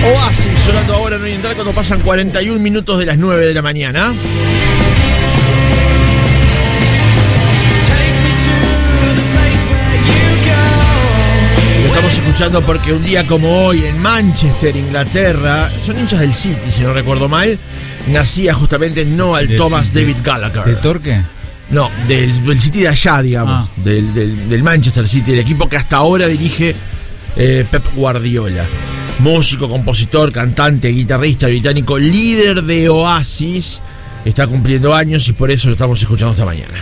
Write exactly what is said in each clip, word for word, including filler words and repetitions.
Oasis sonando ahora en Oriental cuando pasan cuarenta y un minutos de las nueve de la mañana. Lo estamos escuchando porque un día como hoy en Manchester, Inglaterra, son hinchas del City, si no recuerdo mal, nacía justamente Noel de, Thomas de, David Gallagher. ¿De Torque? No, del, del City de allá, digamos, ah. del, del, del Manchester City, el equipo que hasta ahora dirige eh, Pep Guardiola. Músico, compositor, cantante, guitarrista británico, líder de Oasis, está cumpliendo años y por eso lo estamos escuchando esta mañana.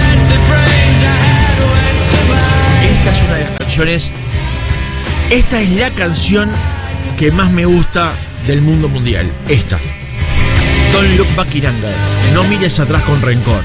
Esta es una de las canciones, esta es la canción que más me gusta del mundo mundial, esta. Don't Look Back in Anger, no mires atrás con rencor.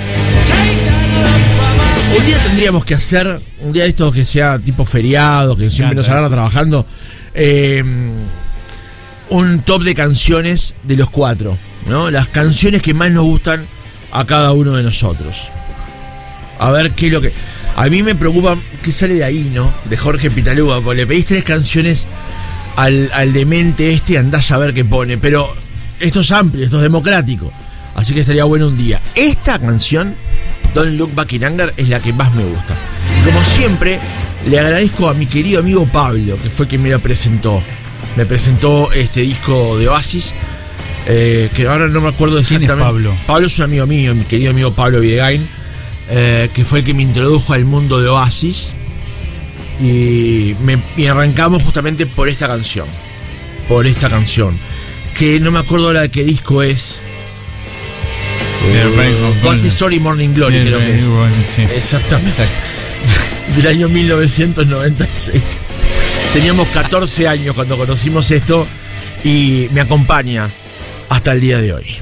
Un día tendríamos que hacer, un día de estos que sea tipo feriado, que siempre nos agarra trabajando, eh, un top de canciones de los cuatro, ¿no? Las canciones que más nos gustan a cada uno de nosotros. A ver qué es lo que... A mí me preocupa qué sale de ahí, ¿no? De Jorge Pitalúa, porque le pedís tres canciones al, al demente este, andás a ver qué pone. Pero esto es amplio, esto es democrático. Así que estaría bueno un día. Esta canción, Don't Look Back in Anger, es la que más me gusta. Como siempre, le agradezco a mi querido amigo Pablo, que fue quien me la presentó. Me presentó este disco de Oasis, eh, que ahora no me acuerdo exactamente. ¿Quién es Pablo? Pablo es un amigo mío, mi querido amigo Pablo Videgain, eh, que fue el que me introdujo al mundo de Oasis. Y me y arrancamos justamente por esta canción. Por esta canción. Que no me acuerdo ahora de qué disco es. Uh, What's the Story Morning Glory, sí, creo que es. Bueno, sí. Exactamente. Exacto. Del año mil novecientos noventa y seis. Teníamos catorce años cuando conocimos esto y me acompaña hasta el día de hoy.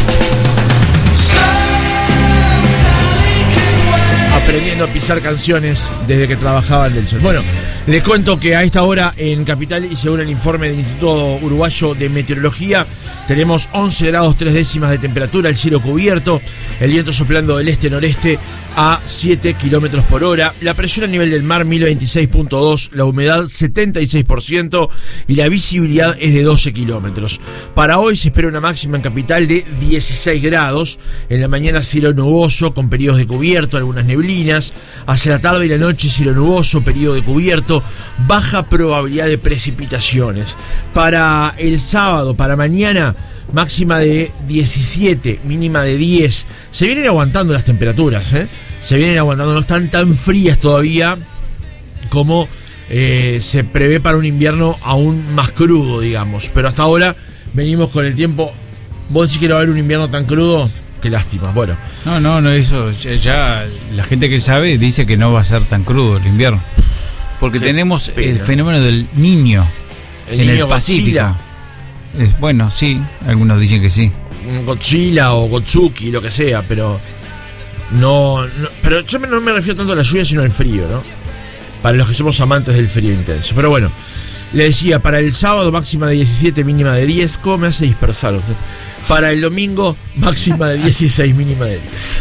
Aprendiendo a pisar canciones desde que trabajaba en Del Sol. Bueno, les cuento que a esta hora en Capital, y según el informe del Instituto Uruguayo de Meteorología, tenemos once grados tres décimas de temperatura, el cielo cubierto, el viento soplando del este-noreste a siete kilómetros por hora, la presión a nivel del mar mil veintiséis punto dos, la humedad setenta y seis por ciento y la visibilidad es de doce kilómetros. Para hoy se espera una máxima en Capital de dieciséis grados, en la mañana cielo nuboso con periodos de cubierto, algunas neblinas, hacia la tarde y la noche cielo nuboso, periodo de cubierto, baja probabilidad de precipitaciones. Para el sábado, para mañana, máxima de diecisiete, mínima de diez. Se vienen aguantando las temperaturas, ¿eh? Se vienen aguantando, no están tan frías todavía como eh, se prevé para un invierno aún más crudo, digamos. Pero hasta ahora venimos con el tiempo. ¿Vos decís que no va a haber un invierno tan crudo? Qué lástima, bueno. No, no, no, eso ya, ya la gente que sabe dice que no va a ser tan crudo el invierno. Porque Qué tenemos pena. El fenómeno del niño el en niño el Pacífico. Godzilla. Es, bueno, sí, algunos dicen que sí. Godzilla o Gotsuki, lo que sea, pero no, no, pero yo no me refiero tanto a la lluvia sino al frío, ¿no? Para los que somos amantes del frío intenso. Pero bueno, le decía, para el sábado máxima de diecisiete, mínima de diez. ¿Cómo me hace dispersar usted? Para el domingo máxima de dieciséis, mínima de diez.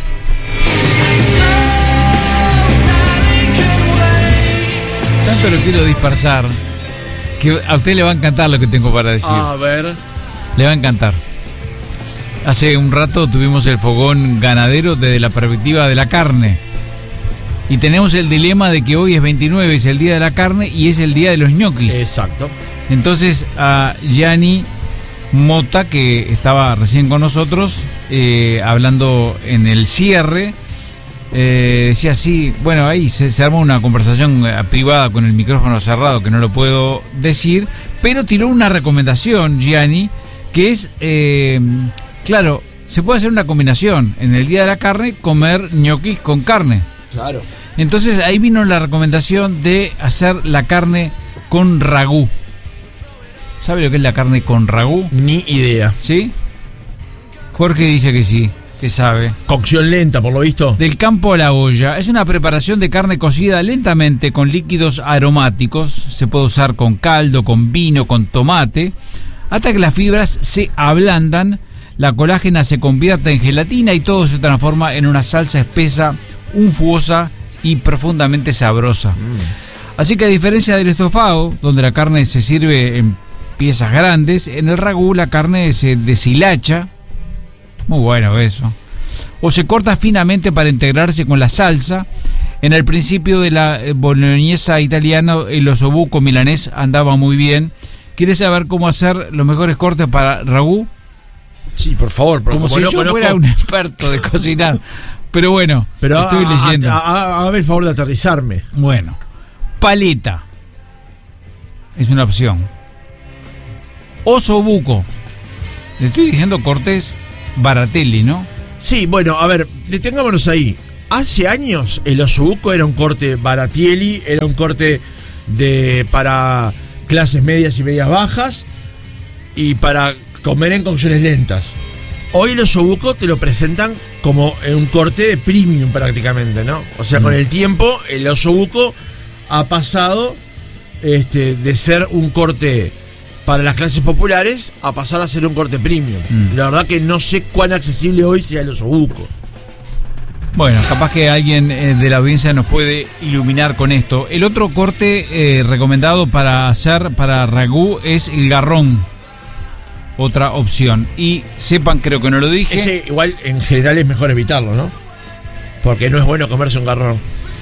Tanto lo quiero dispersar que a usted le va a encantar lo que tengo para decir. A ver. Le va a encantar. Hace un rato tuvimos el fogón ganadero desde la perspectiva de la carne. Y tenemos el dilema de que hoy es veintinueve, es el día de la carne y es el día de los ñoquis. Exacto. Entonces a Gianni Mota, que estaba recién con nosotros, eh, hablando en el cierre, eh, decía así, bueno, ahí se, se armó una conversación privada con el micrófono cerrado, que no lo puedo decir, pero tiró una recomendación, Gianni, que es, eh, claro, se puede hacer una combinación, en el día de la carne, comer ñoquis con carne. Claro. Entonces ahí vino la recomendación de hacer la carne con ragú. ¿Sabe lo que es la carne con ragú? Ni idea. ¿Sí? Jorge dice que sí, que sabe. Cocción lenta, por lo visto. Del campo a la olla. Es una preparación de carne cocida lentamente con líquidos aromáticos. Se puede usar con caldo, con vino, con tomate, hasta que las fibras se ablandan, la colágena se convierte en gelatina y todo se transforma en una salsa espesa, unfuosa y profundamente sabrosa. Mm. Así que a diferencia del estofado, donde la carne se sirve en piezas grandes. En el ragú la carne se deshilacha, muy bueno eso, o se corta finamente para integrarse con la salsa. En el principio de la boloñesa italiana, el osobuco milanés andaba muy bien. ¿Quieres saber cómo hacer los mejores cortes para ragú? Sí, por favor. Como, como si no yo conozco... fuera un experto de cocinar. Pero bueno, pero estoy a, leyendo. Hágame el favor de aterrizarme. Bueno, paleta es una opción. Osobuco. Le estoy diciendo cortes Baratelli, ¿no? Sí, bueno, a ver, detengámonos ahí. Hace años el osobuco era un corte Baratelli, era un corte de para clases medias y medias bajas y para comer en cocciones lentas. Hoy el osobuco te lo presentan como un corte de premium prácticamente, ¿no? O sea, mm. con el tiempo el osobuco ha pasado este, de ser un corte para las clases populares a pasar a ser un corte premium. Mm. La verdad que no sé cuán accesible hoy sea el osobuco. Bueno, capaz que alguien eh, de la audiencia nos puede iluminar con esto. El otro corte eh, recomendado para hacer para ragú es el garrón. Otra opción. Y sepan, creo que no lo dije. Ese igual en general es mejor evitarlo, ¿no? Porque no es bueno comerse un garrón.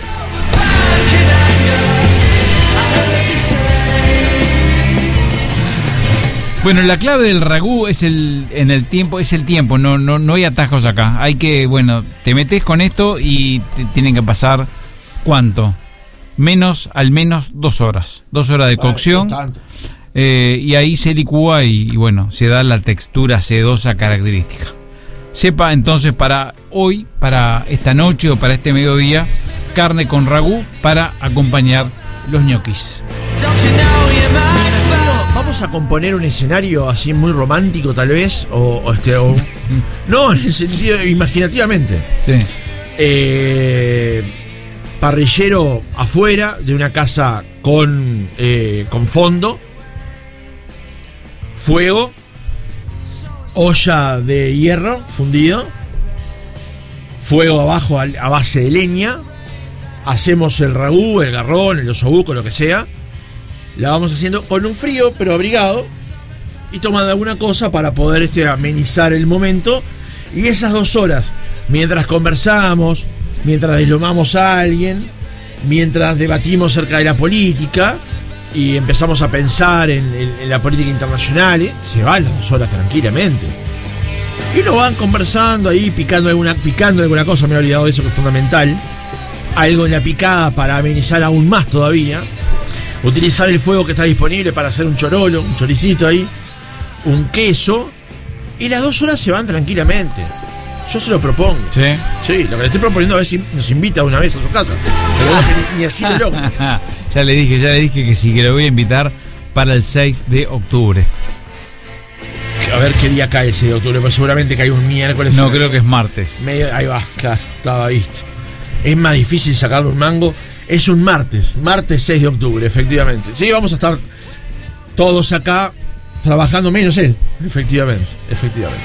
Bueno, la clave del ragú es el en el tiempo, es el tiempo, no no no hay atajos acá. Hay que, bueno, te metes con esto y te tienen que pasar ¿cuánto? Menos, al menos dos horas. Dos horas de cocción. Vale, eh, y ahí se licúa y, y bueno, se da la textura sedosa característica. Sepa entonces para hoy, para esta noche o para este mediodía, carne con ragú para acompañar los ñoquis. Vamos a componer un escenario así muy romántico tal vez o, o este o, no, en el sentido imaginativamente. Sí. Eh, parrillero afuera de una casa con eh, con fondo, fuego, olla de hierro fundido, fuego abajo a, a base de leña. Hacemos el ragú, el garrón, el osobuco, lo que sea. La vamos haciendo con un frío, pero abrigado. Y tomando alguna cosa para poder este, amenizar el momento. Y esas dos horas, mientras conversamos, mientras deslomamos a alguien, mientras debatimos acerca de la política y empezamos a pensar en, en, en la política internacional, ¿eh? Se van las dos horas tranquilamente. Y lo van conversando ahí, picando alguna, picando alguna cosa. Me he olvidado de eso, que es fundamental. Algo en la picada para amenizar aún más todavía. Utilizar el fuego que está disponible para hacer un chorolo, un choricito ahí, un queso, y las dos horas se van tranquilamente. Yo se lo propongo. Sí. Sí, lo que le estoy proponiendo a ver si nos invita una vez a su casa. Pero no, ni, ni así lo loco. Ya le dije, ya le dije que sí, que lo voy a invitar para el seis de octubre. A ver qué día cae el seis de octubre, pues seguramente cae un miércoles. No, creo que es martes. Medio, ahí va, claro, estaba visto. Es más difícil sacarle un mango. Es un martes, martes seis de octubre, efectivamente. Sí, vamos a estar todos acá trabajando, menos él. Efectivamente, efectivamente.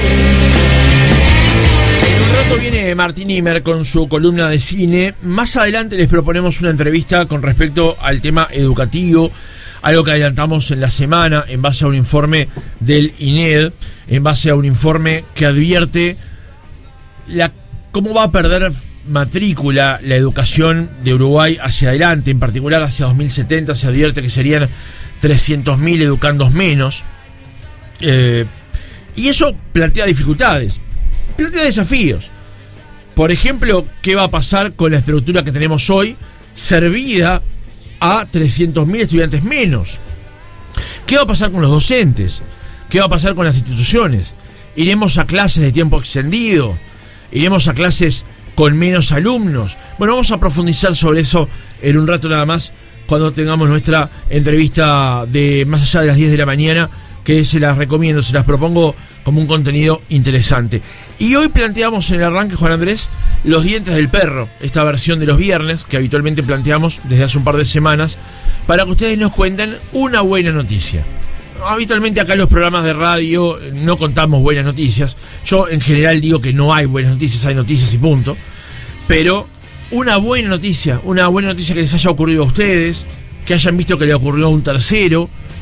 En un rato viene Martín Imer con su columna de cine. Más adelante les proponemos una entrevista con respecto al tema educativo, algo que adelantamos en la semana en base a un informe del I N E D, en base a un informe que advierte la cómo va a perder matrícula la educación de Uruguay hacia adelante, en particular hacia dos mil setenta. Se advierte que serían trescientos mil educandos menos, eh, y eso plantea dificultades, plantea desafíos. Por ejemplo, ¿qué va a pasar con la estructura que tenemos hoy servida a trescientos mil estudiantes menos? ¿Qué va a pasar con los docentes? ¿Qué va a pasar con las instituciones? ¿Iremos a clases de tiempo extendido? ¿Iremos a clases con menos alumnos? Bueno, vamos a profundizar sobre eso en un rato nada más, cuando tengamos nuestra entrevista de más allá de las diez de la mañana, que se las recomiendo, se las propongo como un contenido interesante. Y hoy planteamos en el arranque, Juan Andrés, los dientes del perro, esta versión de los viernes que habitualmente planteamos desde hace un par de semanas, para que ustedes nos cuenten una buena noticia. Habitualmente acá en los programas de radio no contamos buenas noticias. Yo en general digo que no hay buenas noticias, hay noticias y punto. Pero una buena noticia, una buena noticia que les haya ocurrido a ustedes, que hayan visto que le ocurrió a un tercero,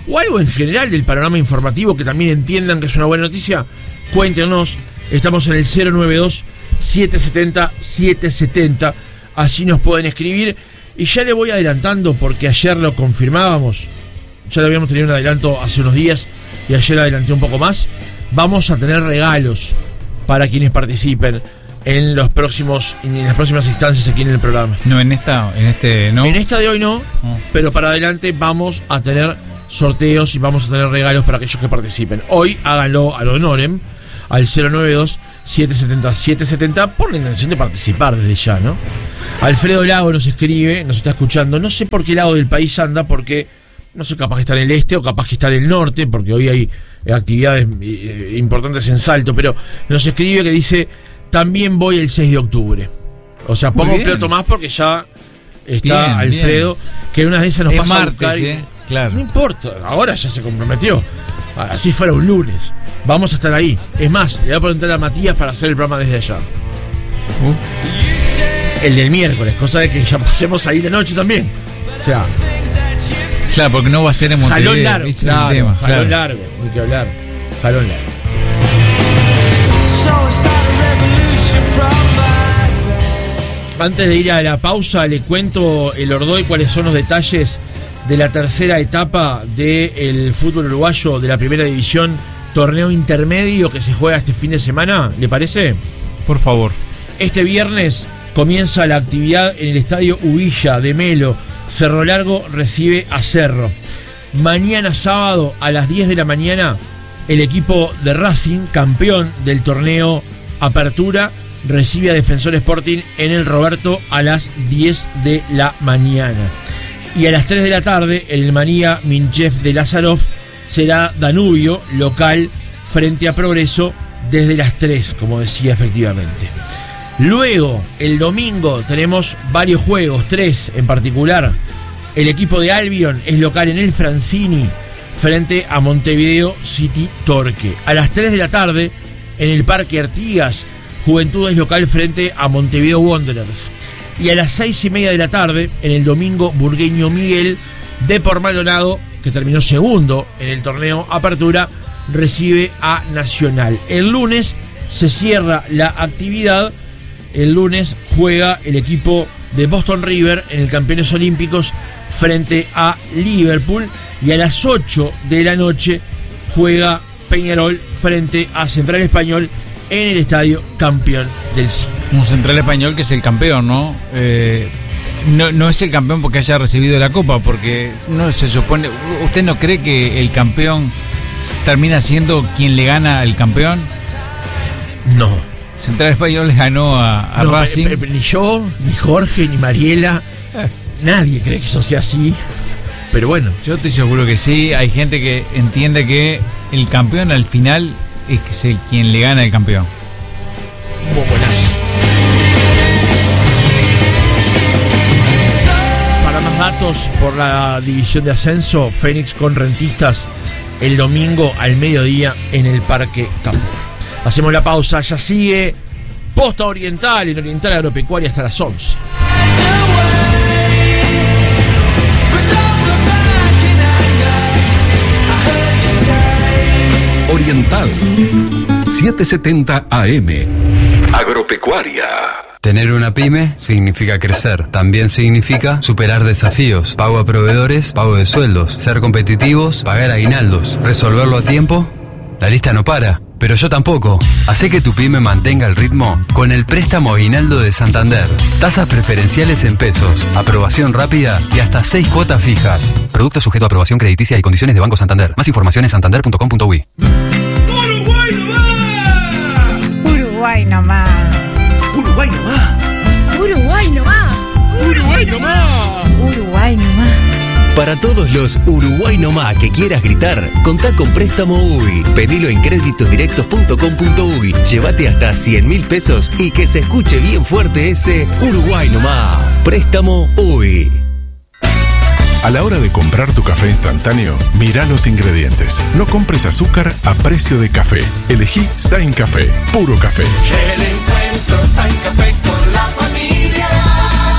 o algo en general del panorama informativo que también entiendan que es una buena noticia, cuéntenos. Estamos en el cero nueve dos, siete siete cero, siete siete cero. Así nos pueden escribir. Y ya le voy adelantando, porque ayer lo confirmábamos. Ya le habíamos tenido un adelanto hace unos días y ayer adelanté un poco más. Vamos a tener regalos para quienes participen en los próximos en las próximas instancias aquí en el programa. No, en esta, en este no. En esta de hoy no, oh. Pero para adelante vamos a tener sorteos y vamos a tener regalos para aquellos que participen. Hoy háganlo al honorem al cero nueve dos, siete siete cero, siete siete cero por la intención de participar desde ya, ¿no? Alfredo Lago nos escribe, nos está escuchando. No sé por qué lado del país anda, porque no sé, capaz que está en el este o capaz que está en el norte, porque hoy hay actividades importantes en Salto, pero nos escribe que dice: también voy el seis de octubre. O sea, pongo un plato más porque ya está bien, Alfredo, bien. Que en una de esas nos es pasa martes, a buscar. ¿eh? Claro. No importa, ahora ya se comprometió. Así fuera un lunes. Vamos a estar ahí. Es más, le voy a preguntar a Matías para hacer el programa desde allá. Uh. El del miércoles, cosa de que ya pasemos ahí de noche también. O sea. Claro, porque no va a ser en Montevideo. Jalón largo, claro, tema, jalón claro. largo, ni que hablar. Jalón largo. Antes de ir a la pausa, le cuento el Ordoy cuáles son los detalles de la tercera etapa del fútbol uruguayo de la primera división, torneo intermedio que se juega este fin de semana. ¿Le parece? Por favor. Este viernes comienza la actividad en el estadio Ubilla de Melo. Cerro Largo recibe a Cerro. Mañana sábado a las diez de la mañana, el equipo de Racing, campeón del torneo Apertura, recibe a Defensor Sporting en el Roberto a las diez de la mañana. Y a las tres de la tarde, en el Manía Minchef de Lázarov, será Danubio, local, frente a Progreso, desde las tres, como decía efectivamente. Luego, el domingo, tenemos varios juegos, tres en particular. El equipo de Albion es local en el Francini, frente a Montevideo City Torque. A las tres de la tarde, en el Parque Artigas, Juventud es local frente a Montevideo Wanderers. Y a las seis y media de la tarde, en el domingo, Burgueño Miguel, de por Maldonado, que terminó segundo en el torneo Apertura, recibe a Nacional. El lunes se cierra la actividad. El lunes juega el equipo de Boston River en el Campeones Olímpicos frente a Liverpool. Y a las ocho de la noche juega Peñarol frente a Central Español en el estadio Campeón del Siglo. Un Central Español que es el campeón, ¿no? Eh, no, no es el campeón porque haya recibido la copa, porque no se supone. ¿Usted no cree que el campeón termina siendo quien le gana al campeón? No. Central Español le ganó a, a no, Racing. Pero, pero ni yo, ni Jorge, ni Mariela, nadie cree que eso sea así. Pero bueno, yo estoy seguro que sí. Hay gente que entiende que el campeón al final es el quien le gana al campeón. Buenazo. Para más datos por la división de ascenso, Fénix con Rentistas el domingo al mediodía en el Parque Campo. Hacemos la pausa, ya sigue Posta Oriental en Oriental Agropecuaria hasta las once. Oriental setecientos setenta A M Agropecuaria. Tener una pyme significa crecer. También significa superar desafíos, pago a proveedores, pago de sueldos, ser competitivos, pagar aguinaldos, resolverlo a tiempo. La lista no para, pero yo tampoco. Hacé que tu pyme mantenga el ritmo con el préstamo aguinaldo de Santander. Tasas preferenciales en pesos, aprobación rápida y hasta seis cuotas fijas. Producto sujeto a aprobación crediticia y condiciones de Banco Santander. Más información en santander punto com punto uy. ¡Uruguay nomás! ¡Uruguay nomás! Uruguay nomás. Uruguay nomás. Uruguay nomás. Uruguay nomás. Para todos los Uruguay nomás que quieras gritar, contá con Préstamo U Y. Pedilo en créditos directos punto com punto uy. Llévate hasta cien mil pesos y que se escuche bien fuerte ese Uruguay nomás. Préstamo U Y. A la hora de comprar tu café instantáneo, mirá los ingredientes. No compres azúcar a precio de café. Elegí Sain Café, puro café. El encuentro Sain Café con la familia.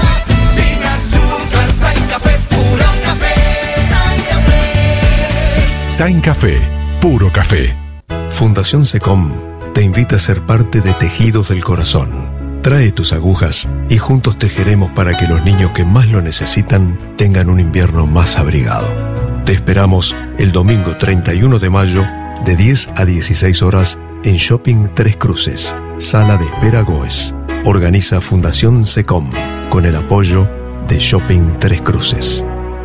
Sin azúcar, Sain Café, puro café. Sain Café. Sain Café, puro café. Fundación SECOM te invita a ser parte de Tejidos del Corazón. Trae tus agujas y juntos tejeremos para que los niños que más lo necesitan tengan un invierno más abrigado. Te esperamos el domingo treinta y uno de mayo de diez a dieciséis horas en Shopping Tres Cruces, Sala de Espera Goes. Organiza Fundación SECOM con el apoyo de Shopping Tres Cruces.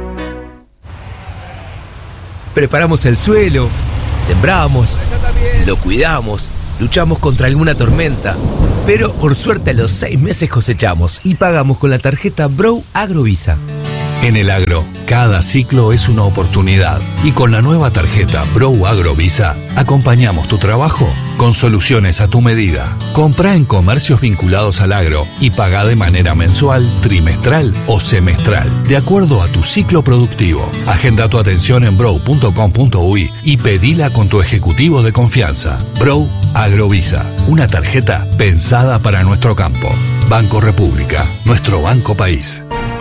Preparamos el suelo, sembramos, lo cuidamos, luchamos contra alguna tormenta, pero por suerte a los seis meses cosechamos y pagamos con la tarjeta Bro Agrovisa. En el agro, cada ciclo es una oportunidad y con la nueva tarjeta Bro Agrovisa acompañamos tu trabajo con soluciones a tu medida. Compra en comercios vinculados al agro y paga de manera mensual, trimestral o semestral, de acuerdo a tu ciclo productivo. Agenda tu atención en bro punto com punto uy y pedila con tu ejecutivo de confianza. Bro Agrovisa, una tarjeta pensada para nuestro campo. Banco República, nuestro banco país.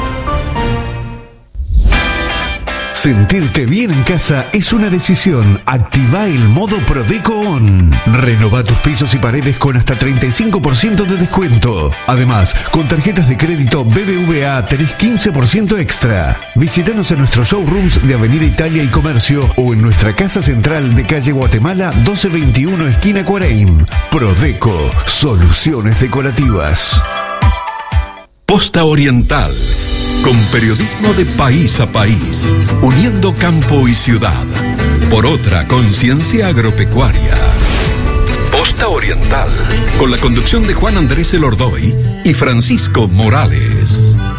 Sentirte bien en casa es una decisión. Activa el modo Prodeco On. Renova tus pisos y paredes con hasta treinta y cinco por ciento de descuento. Además, con tarjetas de crédito B B V A tenés quince por ciento extra. Visítanos en nuestros showrooms de Avenida Italia y Comercio o en nuestra casa central de calle Guatemala doce veintiuno esquina Cuareim. Prodeco, soluciones decorativas. Posta Oriental, con periodismo de país a país, uniendo campo y ciudad, por otra conciencia agropecuaria. Posta Oriental, con la conducción de Juan Andrés Elordoy y Francisco Morales.